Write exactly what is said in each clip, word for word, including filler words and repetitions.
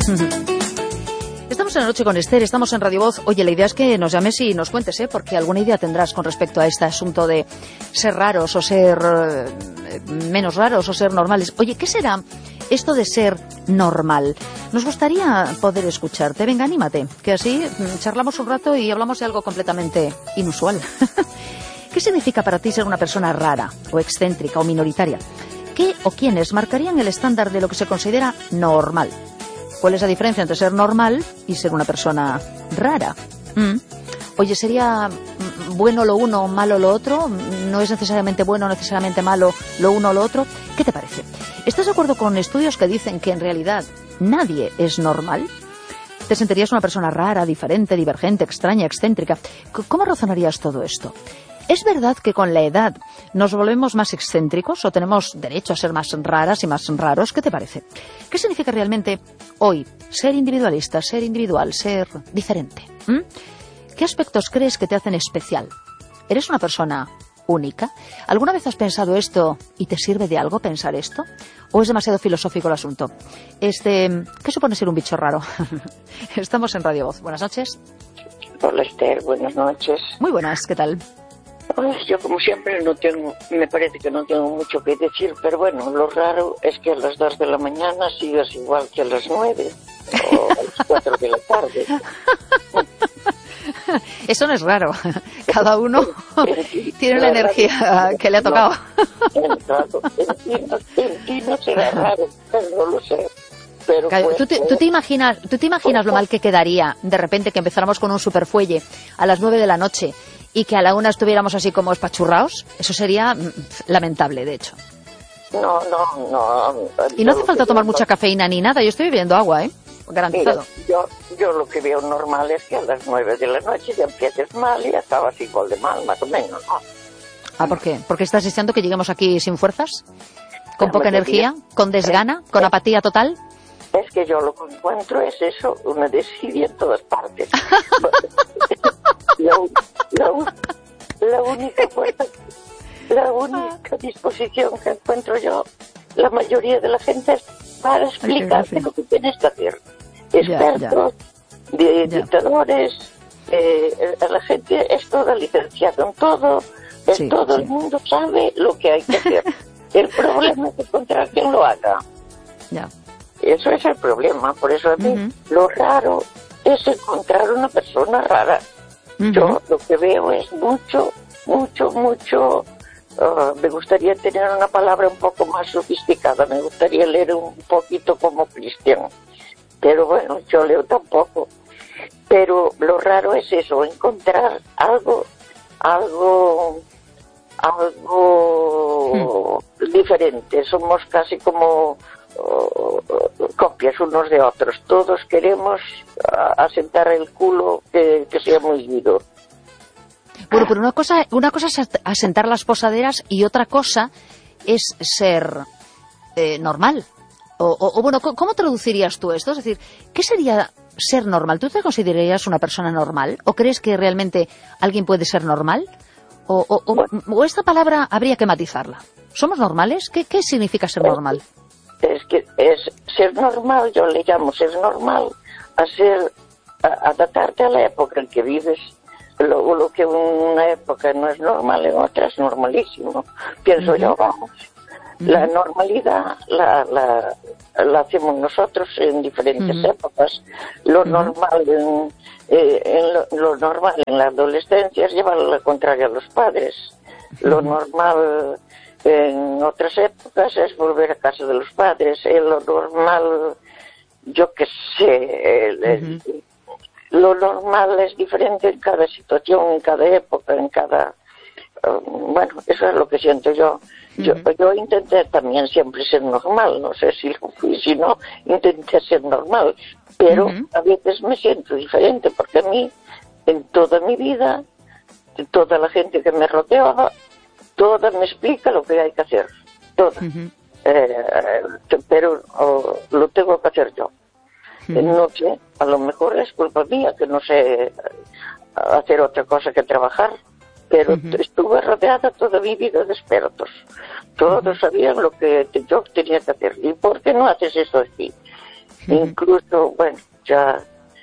Estamos en la noche con Esther, estamos en Radio Voz. Oye, la idea es que nos llames y nos cuentes, ¿eh? Porque alguna idea tendrás con respecto a este asunto de ser raros o ser eh, menos raros o ser normales. Oye, ¿qué será esto de ser normal? Nos gustaría poder escucharte. Venga, anímate, que así charlamos un rato y hablamos de algo completamente inusual. ¿Qué significa para ti ser una persona rara o excéntrica o minoritaria? ¿Qué o quiénes marcarían el estándar de lo que se considera normal? ¿Cuál es la diferencia entre ser normal y ser una persona rara? ¿Mm? Oye, ¿sería bueno lo uno, malo lo otro? ¿No es necesariamente bueno, necesariamente malo lo uno o lo otro? ¿Qué te parece? ¿Estás de acuerdo con estudios que dicen que en realidad nadie es normal? ¿Te sentirías una persona rara, diferente, divergente, extraña, excéntrica? ¿Cómo razonarías todo esto? ¿Es verdad que con la edad nos volvemos más excéntricos o tenemos derecho a ser más raras y más raros? ¿Qué te parece? ¿Qué significa realmente hoy ser individualista, ser individual, ser diferente? ¿Mm? ¿Qué aspectos crees que te hacen especial? ¿Eres una persona única? ¿Alguna vez has pensado esto y te sirve de algo pensar esto? ¿O es demasiado filosófico el asunto? Este, ¿qué supone ser un bicho raro? Estamos en Radio Voz. Buenas noches. Hola Esther, buenas noches. Muy buenas, ¿qué tal? Yo como siempre no tengo, me parece que no tengo mucho que decir, pero bueno, lo raro es que a las dos de la mañana sigas igual que a las nueve o a las cuatro de la tarde. Eso no es raro, cada uno tiene la energía que le ha tocado. En ti no será raro, pero no lo sé. Pero claro, pues, ¿tú, te, ¿tú, te imaginas, ¿Tú te imaginas lo mal que quedaría de repente que empezáramos con un superfuelle a las nueve de la noche y que a la una estuviéramos así como espachurrados? Eso sería lamentable, de hecho. No, no, no. Y no hace falta tomar mucha cafeína ni nada. Yo estoy bebiendo agua, ¿eh? Garantizado. Mira, yo, yo lo que veo normal es que a las nueve de la noche ya empieces mal y acabas igual de mal, más o menos, ¿no? Ah, ¿por qué? ¿Porque estás deseando que lleguemos aquí sin fuerzas? ¿Con poca energía? ¿Con desgana? ¿Con apatía total? Es que yo lo que encuentro es eso, una desidia en todas partes. la, la, la única fuerza, la única disposición que encuentro yo, la mayoría de la gente es para explicarte lo que tienes que hacer. Expertos, ya, ya. De, ya. dictadores, eh, la gente es toda licenciada en todo, es sí, todo sí. El mundo sabe lo que hay que hacer. El problema es encontrar quien lo haga. Ya. Eso es el problema, por eso a mí uh-huh. lo raro es encontrar una persona rara. Uh-huh. Yo lo que veo es mucho, mucho, mucho, uh, me gustaría tener una palabra un poco más sofisticada, me gustaría leer un poquito como cristiano, pero bueno, yo leo tampoco. Pero lo raro es eso, encontrar algo, algo, algo uh-huh. diferente. Somos casi como Uh, copias unos de otros. Todos queremos uh, asentar el culo que, que sea muy duro. Bueno, pero una cosa, una cosa es asentar las posaderas y otra cosa es ser eh, normal. O, o, o bueno, ¿cómo traducirías tú esto? Es decir, ¿qué sería ser normal? ¿Tú te considerarías una persona normal? ¿O crees que realmente alguien puede ser normal? ¿O, o, o, bueno. o esta palabra habría que matizarla? ¿Somos normales? ¿Qué, qué significa ser normal? Es que es ser normal, yo le llamo ser normal, a ser, a adaptarte a la época en que vives. Lo, lo que una época no es normal, en otra es normalísimo. Pienso uh-huh. yo, vamos. Uh-huh. La normalidad la, la, la hacemos nosotros en diferentes uh-huh. épocas. Lo uh-huh. normal en, eh, en lo, lo normal en la adolescencia es llevar la contraria a los padres. Uh-huh. Lo normal en otras épocas es volver a casa de los padres. Eh, lo normal, yo qué sé, el, el, uh-huh. lo normal es diferente en cada situación, en cada época, en cada... Uh, bueno, eso es lo que siento yo. Uh-huh. yo. Yo intenté también siempre ser normal, no sé si lo fui, si no, intenté ser normal, pero uh-huh. a veces me siento diferente, porque a mí, en toda mi vida, toda la gente que me rodeaba, toda me explica lo que hay que hacer, toda. Uh-huh. Eh, pero oh, lo tengo que hacer yo. Uh-huh. No sé, a lo mejor es culpa mía que no sé hacer otra cosa que trabajar, pero uh-huh. estuve rodeada toda mi vida de expertos. Todos uh-huh. sabían lo que yo tenía que hacer. ¿Y por qué no haces esto así? Uh-huh. Incluso, bueno, ya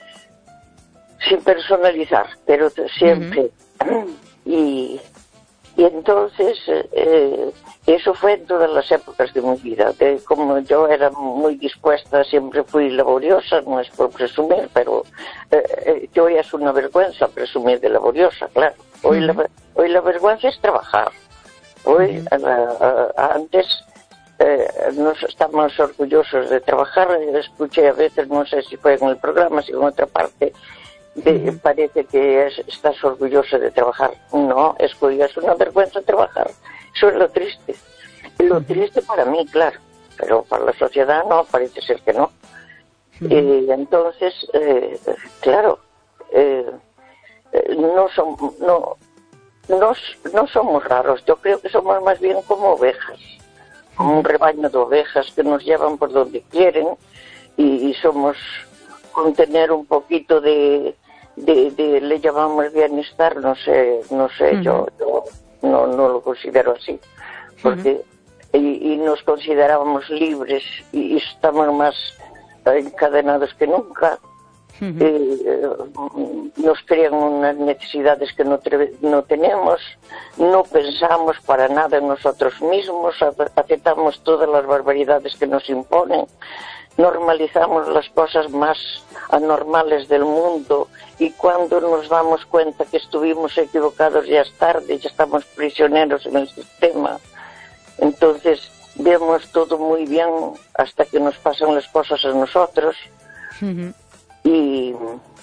sin personalizar, pero siempre. Uh-huh. Y, y entonces, eh, eso fue en todas las épocas de mi vida. De, como yo era muy dispuesta, siempre fui laboriosa, no es por presumir, pero eh, yo ya es una vergüenza presumir de laboriosa, claro. Hoy, uh-huh. la, hoy la vergüenza es trabajar. Hoy, uh-huh. a, a, antes, eh, nos estamos orgullosos de trabajar. Escuché a veces, no sé si fue en el programa, si en otra parte, de, uh-huh. parece que es, estás orgulloso de trabajar. No, es que es una vergüenza trabajar. Eso es lo triste. Lo uh-huh. triste para mí, claro, pero para la sociedad no, parece ser que no. Uh-huh. Y entonces, eh, claro, eh, no son, no, no, no somos raros. Yo creo que somos más bien como ovejas, como un rebaño de ovejas que nos llevan por donde quieren, y, y somos, con tener un poquito de, de, de, le llamamos bienestar, no sé, no sé, uh-huh. yo, yo no, no lo considero así, porque uh-huh. y, y nos considerábamos libres y, y estamos más encadenados que nunca. Uh-huh. eh, nos crean unas necesidades que no, tre- no tenemos, no pensamos para nada en nosotros mismos, aceptamos todas las barbaridades que nos imponen, normalizamos las cosas más anormales del mundo, y cuando nos damos cuenta que estuvimos equivocados ya es tarde, ya estamos prisioneros en el sistema. Entonces vemos todo muy bien hasta que nos pasan las cosas a nosotros. Uh-huh. Y,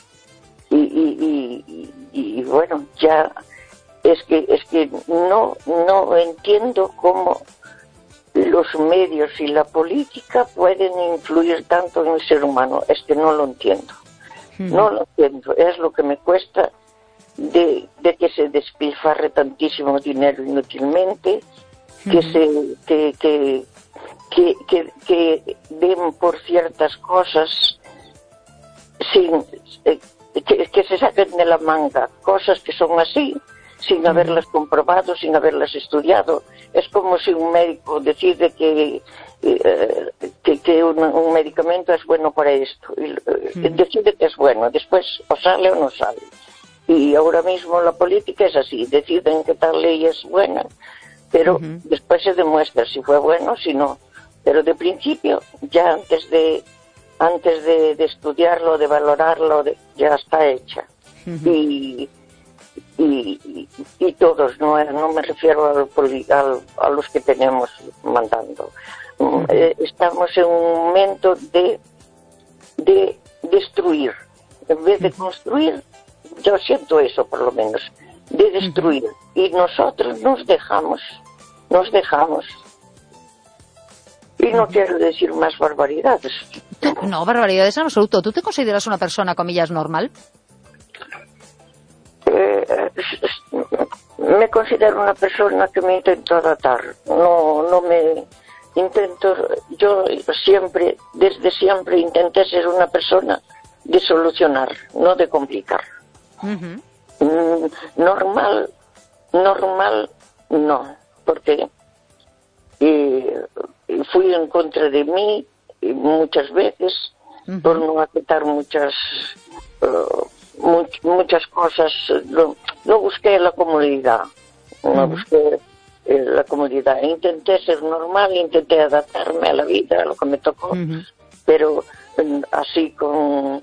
y, y, y, y bueno, ya es que es que no no entiendo cómo los medios y la política pueden influir tanto en el ser humano. Es que no lo entiendo. Uh-huh. No lo entiendo. Es lo que me cuesta de, de que se despilfarre tantísimo dinero inútilmente, uh-huh. que se que que, que que que den por ciertas cosas sin eh, que, que se saquen de la manga cosas que son así, sin haberlas comprobado, sin haberlas estudiado. Es como si un médico decide que eh, que, que un, un medicamento es bueno para esto, y eh, decide que es bueno, después o sale o no sale. Y ahora mismo la política es así, deciden que tal ley es buena, pero uh-huh. después se demuestra si fue bueno o si no. Pero de principio, ya antes de antes de, de estudiarlo, de valorarlo, de, ya está hecha. Uh-huh. Y, y, y, y todos, no, no me refiero al, al, a los que tenemos mandando. Uh-huh. Eh, estamos en un momento de, de destruir. En vez de construir, yo siento eso por lo menos, de destruir. Uh-huh. Y nosotros nos dejamos, nos dejamos. Y no quiero decir más barbaridades. No, barbaridades en absoluto. ¿Tú te consideras una persona, comillas, normal? Eh, me considero una persona que me intento adaptar. No, no me intento... Yo siempre, desde siempre, intenté ser una persona de solucionar, no de complicar. Uh-huh. Mm, normal, normal, no. Porque... Y, fui en contra de mí muchas veces, uh-huh. por no aceptar muchas uh, much, muchas cosas. No, no busqué la comodidad, no uh-huh. busqué eh, la comodidad. Intenté ser normal, intenté adaptarme a la vida, a lo que me tocó, uh-huh. pero eh, así con...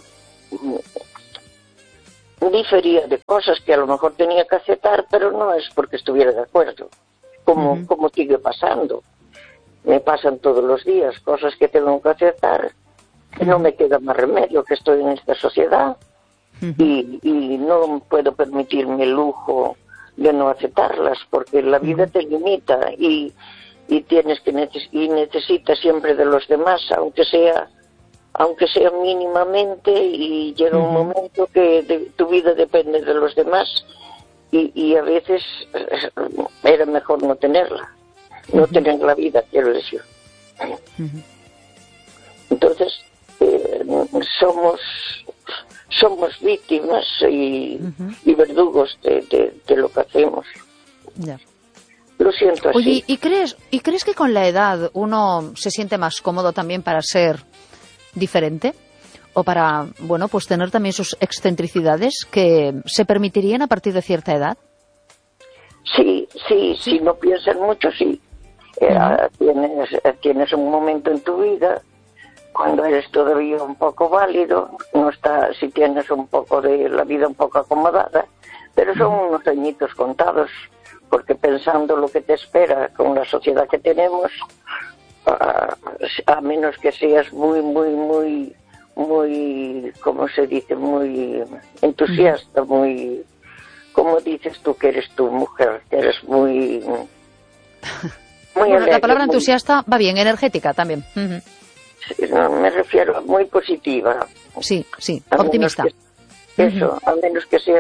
difería de cosas que a lo mejor tenía que aceptar, pero no es porque estuviera de acuerdo, como, uh-huh. como sigue pasando. Me pasan todos los días cosas que tengo que aceptar, que no me queda más remedio, que estoy en esta sociedad, uh-huh. y, y no puedo permitirme el lujo de no aceptarlas, porque la vida uh-huh. te limita y, y tienes que neces- y necesitas siempre de los demás, aunque sea aunque sea mínimamente, y llega uh-huh. un momento que de, tu vida depende de los demás, y, y a veces eh, era mejor no tenerla. No uh-huh. tener la vida, quiero decir. Uh-huh. Entonces, eh, somos somos víctimas y, uh-huh. y verdugos de, de, de lo que hacemos. Yeah. Lo siento así. Oye, ¿y crees, ¿y crees que con la edad uno se siente más cómodo también para ser diferente, o para, bueno, pues tener también sus excentricidades que se permitirían a partir de cierta edad. Sí, sí, sí, si no piensas mucho, sí. Eh, uh-huh. tienes, tienes un momento en tu vida cuando eres todavía un poco válido, no está, si tienes un poco de la vida un poco acomodada, pero son uh-huh. unos añitos contados, porque pensando lo que te espera con la sociedad que tenemos, a, a menos que seas muy, muy, muy, muy, ¿cómo se dice? Muy entusiasta, uh-huh. muy, como dices tú que eres tu mujer, que eres muy... muy bueno, alegre, la palabra muy... entusiasta va bien, energética también. Uh-huh. Sí, no, me refiero a muy positiva. Sí, sí, a optimista. Que, eso, uh-huh. a menos que sea